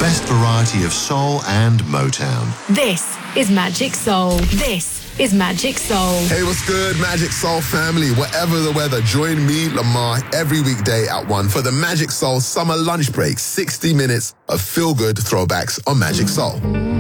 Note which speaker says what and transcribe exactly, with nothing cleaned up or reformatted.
Speaker 1: best variety of soul and Motown.
Speaker 2: This is Magic Soul. This is Magic Soul.
Speaker 3: Hey, what's good, Magic Soul family? Whatever the weather, join me, Lamar, every weekday at one for the Magic Soul Summer Lunch Break. sixty minutes of feel-good throwbacks on Magic Soul.